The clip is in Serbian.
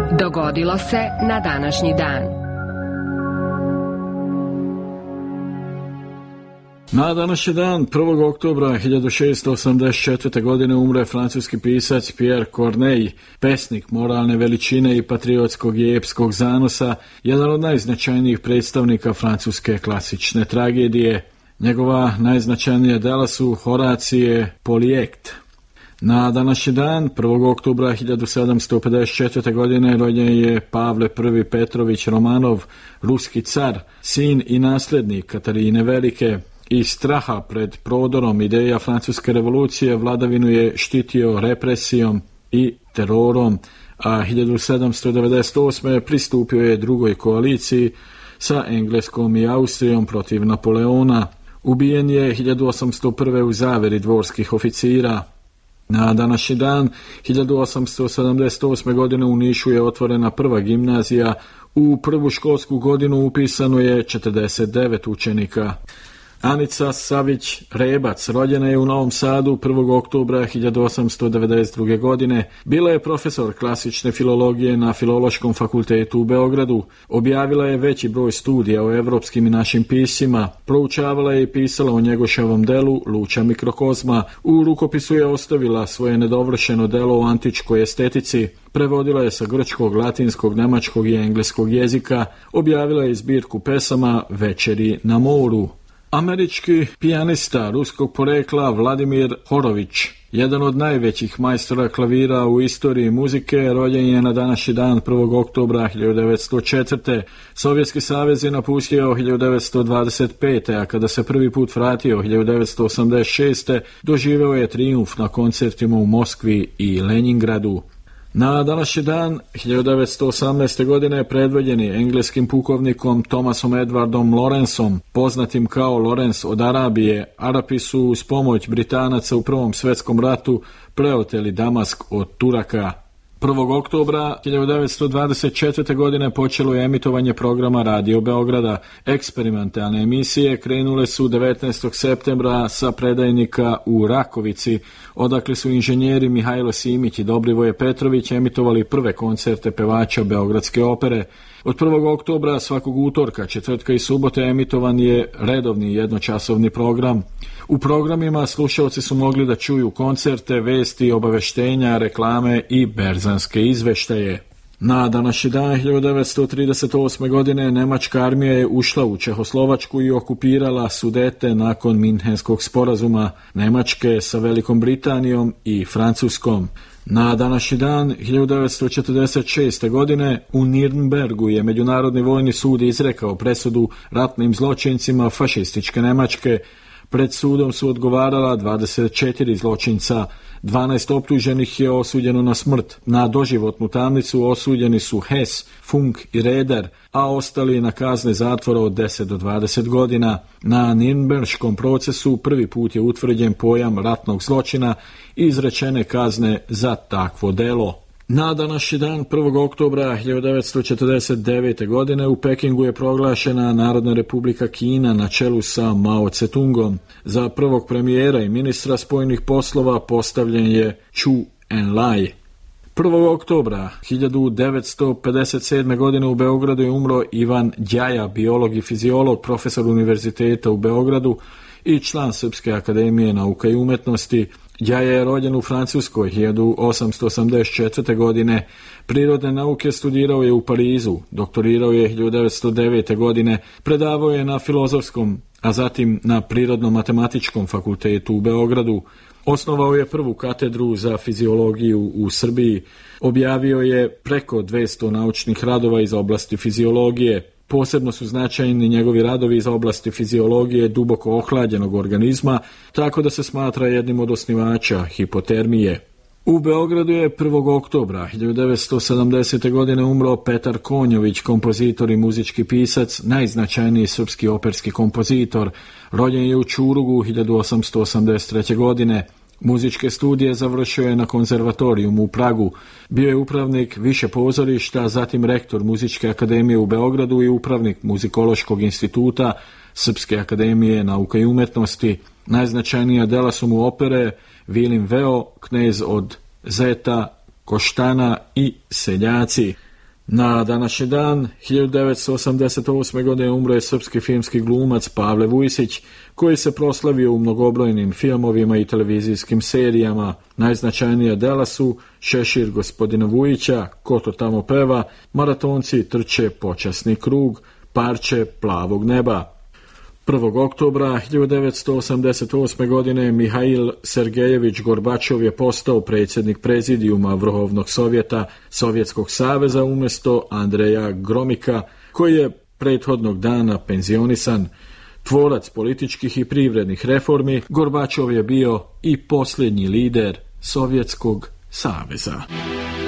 Dogodilo se na današnji dan. Na današnji dan, 1. oktobra 1684. godine umre francuski pisac Pierre Corneille, pesnik moralne veličine i patriotskog i epskog zanosa, jedan od najznačajnijih predstavnika francuske klasične tragedije. Njegova najznačajnija dela su Horacije, Polijekt. Na današnji dan, 1. oktobra 1754. godine, rođen je Pavle I. Petrović Romanov, ruski car, sin i nasljednik Katarine Velike. Iz straha pred prodorom ideja francuske revolucije vladavinu je štitio represijom i terorom, a 1798. pristupio je drugoj koaliciji sa Engleskom i Austrijom protiv Napoleona. Ubijen je 1801. u zaveri dvorskih oficira. Na današnji dan, 1878. godine u Nišu je otvorena prva gimnazija. U prvu školsku godinu upisano je 49 učenika. Anica Savić Rebac rođena je u Novom Sadu 1. oktobra 1892. godine. Bila je profesor klasične filologije na Filološkom fakultetu u Beogradu. Objavila je veći broj studija o evropskim i našim piscima. Proučavala je i pisala o Njegoševom delu Luča mikrokozma. U rukopisu je ostavila svoje nedovršeno delo o antičkoj estetici. Prevodila je sa grčkog, latinskog, nemačkog i engleskog jezika. Objavila je zbirku pesama Večeri na moru. Američki pijanista ruskog porekla Vladimir Horović, jedan od najvećih majstora klavira u istoriji muzike, rođen je na današnji dan 1. oktobra 1904. Sovjetski savez je napustio 1925. a kada se prvi put vratio 1986. doživeo je trijumf na koncertima u Moskvi i Leningradu. Na današnji dan, 1918. godine, predvođen je engleskim pukovnikom Thomasom Edwardom Lawrenceom, poznatim kao Lawrence od Arabije. Arapi su uz pomoć Britanaca u Prvom svjetskom ratu preoteli Damask od Turaka. 1. oktobra 1924. godine počelo je emitovanje programa Radio Beograda. Eksperimentalne emisije krenule su 19. septembra sa predajnika u Rakovici, odakle su inženjeri Mihajlo Simić i Dobrivoje Petrović emitovali prve koncerte pevača Beogradske opere. Od 1. oktobra svakog utorka, četvrtka i subote emitovan je redovni jednočasovni program. U programima slušalci su mogli da čuju koncerte, vesti, obaveštenja, reklame i berzanske izveštaje. Na današnji dan 1938. godine nemačka armija je ušla u Čehoslovačku i okupirala Sudete nakon Minhenskog sporazuma Nemačke sa Velikom Britanijom i Francuskom. Na današnji dan 1946. godine u Nirnbergu je Međunarodni vojni sud izrekao presudu ratnim zločincima fašističke Nemačke. Pred sudom su odgovarala 24 zločinca, 12 optuženih je osuđeno na smrt. Na doživotnu tamnicu osuđeni su Hess, Funk i Reder, a ostali na kazne zatvora od 10 do 20 godina. Na Nirnberškom procesu prvi put je utvrđen pojam ratnog zločina i izrečene kazne za takvo delo. Na današnji dan 1. oktobra 1949. godine u Pekingu je proglašena Narodna republika Kina na čelu sa Mao Tse-tungom. Za prvog premijera i ministra spoljnih poslova postavljen je Chu Enlai. 1. oktobra 1957. godine u Beogradu je umro Ivan Đaja, biolog i fiziolog, profesor univerziteta u Beogradu i član Srpske akademije nauka i umetnosti. Đaja je rođen u Francuskoj 1884. godine. Prirodne nauke studirao je u Parizu, doktorirao je 1909. godine, predavao je na Filozofskom, a zatim na Prirodno-matematičkom fakultetu u Beogradu. Osnovao je prvu katedru za fiziologiju u Srbiji. Objavio je preko 200 naučnih radova iz oblasti fiziologije. Posebno su značajni njegovi radovi iz oblasti fiziologije duboko ohlađenog organizma, tako da se smatra jednim od osnivača hipotermije. U Beogradu je 1. oktobra 1970. godine umro Petar Konjović, kompozitor i muzički pisac, najznačajniji srpski operski kompozitor. Rođen je u Čurugu 1883. godine. Muzičke studije završio je na konzervatorijumu u Pragu. Bio je upravnik više pozorišta, zatim rektor Muzičke akademije u Beogradu i upravnik Muzikološkog instituta Srpske akademije nauka i umetnosti. Najznačajnija dela su mu opere Vilim Veo, Knez od Zeta, Koštana i Seljaci. Na današnji dan, 1988. godine umro je srpski filmski glumac Pavle Vujsić, koji se proslavio u mnogobrojnim filmovima i televizijskim serijama. Najznačajnija dela su Šešir gospodina Vujića, Ko to tamo peva, Maratonci trče počasni krug, Parče plavog neba. 1. oktobra 1988. godine Mihail Sergejević Gorbačov je postao predsjednik prezidijuma Vrhovnog sovjeta Sovjetskog saveza umjesto Andreja Gromika, koji je prethodnog dana penzionisan. Tvorac političkih i privrednih reformi, Gorbačov je bio i posljednji lider Sovjetskog saveza.